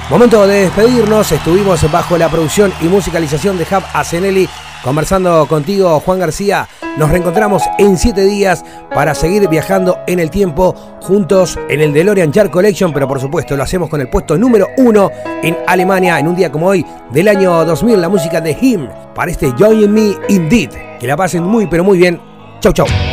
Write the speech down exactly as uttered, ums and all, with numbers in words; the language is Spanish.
Momento de despedirnos. Estuvimos bajo la producción y musicalización de Jav Asenelli, conversando contigo, Juan García. Nos reencontramos en siete días para seguir viajando en el tiempo juntos en el DeLorean Jar Collection, pero por supuesto lo hacemos con el puesto número uno en Alemania en un día como hoy del año dos mil, la música de Him para este Join Me Indeed. Que la pasen muy pero muy bien. Chau chau.